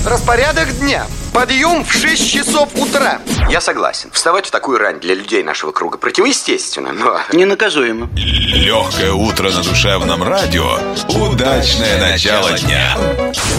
Распорядок дня. Подъем в 6 часов утра. Я согласен. Вставать в такую рань для людей нашего круга противоестественно, но... ненаказуемо. Легкое утро на душевном радио. Удачное начало дня.